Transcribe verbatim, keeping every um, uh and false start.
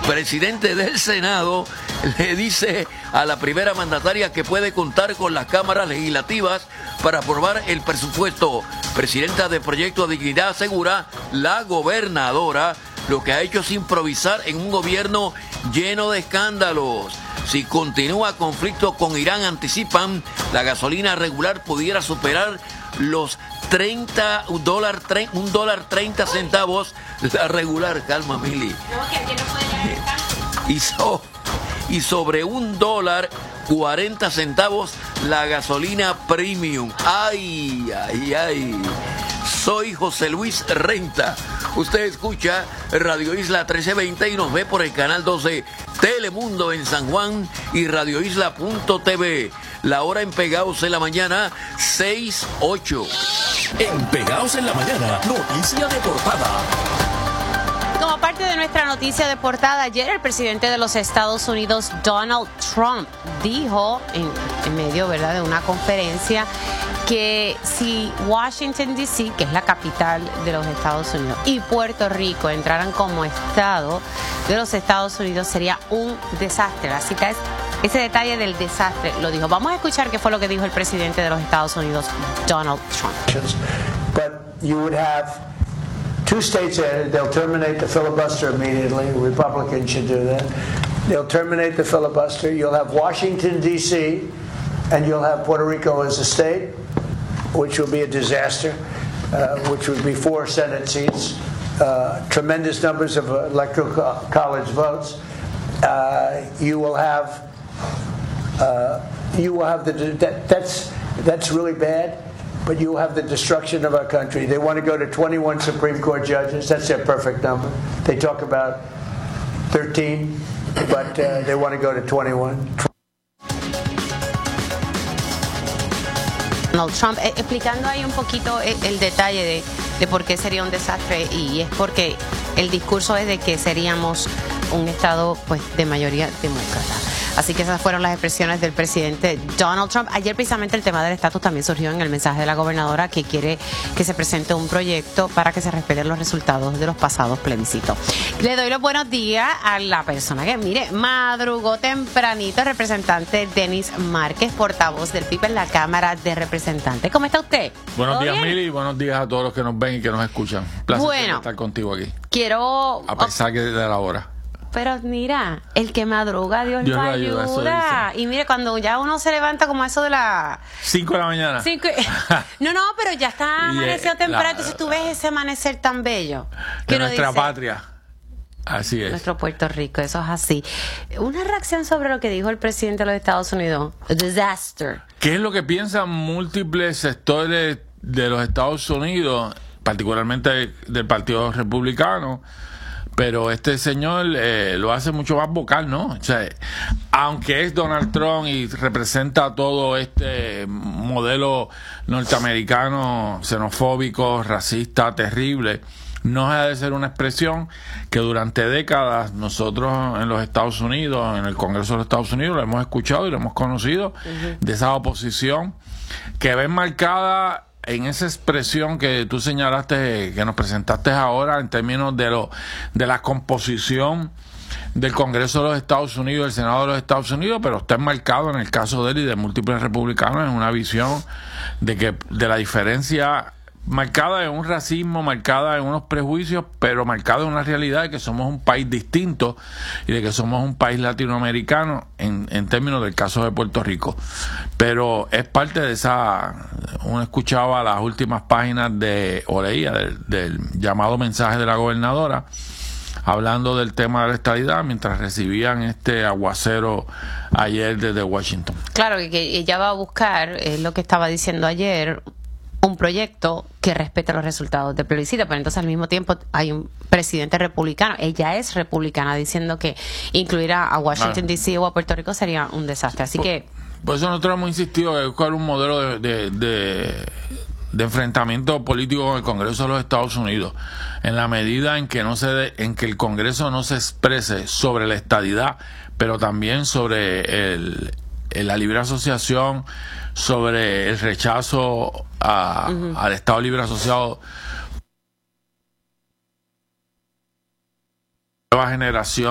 presidente del Senado le dice a la primera mandataria que puede contar con las cámaras legislativas para aprobar el presupuesto. Presidenta de Proyecto Dignidad asegura la gobernadora lo que ha hecho es improvisar en un gobierno lleno de escándalos. Si continúa conflicto con Irán, anticipan, la gasolina regular pudiera superar los treinta dólares, un dólar treinta centavos la regular. Calma, Mili. Y, so, y sobre un dólar cuarenta centavos la gasolina premium. Ay, ay, ay. Soy José Luis Renta. Usted escucha Radio Isla trece veinte y nos ve por el canal doce Telemundo en San Juan y radio isla punto t v. La hora en Pegaos en la mañana, seis ocho. En Pegaos en la mañana, noticia de portada. Como parte de nuestra noticia de portada, ayer el presidente de los Estados Unidos, Donald Trump, dijo en, en medio, ¿verdad?, de una conferencia que si Washington D C, que es la capital de los Estados Unidos, y Puerto Rico entraran como estado de los Estados Unidos, sería un desastre. La cita es ese detalle del desastre, lo dijo. Vamos a escuchar qué fue lo que dijo el presidente de los Estados Unidos, Donald Trump. But you would have two states, uh, they'll terminate the filibuster immediately. Republicans should do that. They'll terminate the filibuster. You'll have Washington, D C, and you'll have Puerto Rico as a state, which will be a disaster, uh, which would be four Senate seats, uh, tremendous numbers of electoral co- college votes. Uh, you will have, uh, you will have the that, that's that's really bad. But you will have the destruction of our country. They want to go to twenty-one Supreme Court judges. That's their perfect number. They talk about thirteen, but uh, they want to go to twenty-one. Donald Trump, eh, explicando ahí un poquito el, el detalle de, de por qué sería un desastre, y es porque el discurso es de que seríamos un estado, pues, de mayoría demócrata. Así que esas fueron las expresiones del presidente Donald Trump. Ayer precisamente el tema del estatus también surgió en el mensaje de la gobernadora, que quiere que se presente un proyecto para que se respeten los resultados de los pasados plebiscitos. Le doy los buenos días a la persona que, mire, madrugó tempranito, representante Denis Márquez, portavoz del P I B en la Cámara de Representantes. ¿Cómo está usted? Buenos días, Mili, y buenos días a todos los que nos ven y que nos escuchan. Placer bueno, estar contigo aquí. Quiero... A pesar que de la hora. Pero mira, el que madruga, Dios, Dios lo lo ayuda. ayuda. Eso y mire, cuando ya uno se levanta como a eso de las cinco de la mañana. Cinco... No, no, pero ya está amanecido temprano, entonces tú ves ese amanecer tan bello. De nuestra dice, patria. Así es. Nuestro Puerto Rico, eso es así. Una reacción sobre lo que dijo el presidente de los Estados Unidos. A disaster. ¿Qué es lo que piensan múltiples sectores de los Estados Unidos, particularmente del Partido Republicano? Pero este señor eh, lo hace mucho más vocal, ¿no? O sea, aunque es Donald Trump y representa todo este modelo norteamericano xenofóbico, racista, terrible, no deja de ser una expresión que durante décadas nosotros en los Estados Unidos, en el Congreso de los Estados Unidos, lo hemos escuchado y lo hemos conocido, uh-huh, de esa oposición que ven marcada en esa expresión que tú señalaste, que nos presentaste ahora en términos de lo de la composición del Congreso de los Estados Unidos, del Senado de los Estados Unidos, pero está enmarcado en el caso de él y de múltiples republicanos en una visión de que de la diferencia marcada en un racismo, marcada en unos prejuicios, pero marcada en una realidad de que somos un país distinto y de que somos un país latinoamericano en, en términos del caso de Puerto Rico. Pero es parte de esa... Uno escuchaba las últimas páginas de, o leía del, del llamado mensaje de la gobernadora, hablando del tema de la estadidad, mientras recibían este aguacero ayer desde Washington. Claro, que ella va a buscar, es lo que estaba diciendo ayer, un proyecto que respete los resultados del plebiscito, pero entonces al mismo tiempo hay un presidente republicano, ella es republicana, diciendo que incluir a Washington D C o a Puerto Rico sería un desastre, así por, que... Por eso nosotros hemos insistido en buscar un modelo de, de, de, de enfrentamiento político con el Congreso de los Estados Unidos, en la medida en que no se de, en que el Congreso no se exprese sobre la estadidad, pero también sobre el, el la libre asociación, sobre el rechazo a, uh-huh. al Estado Libre Asociado, nueva generación.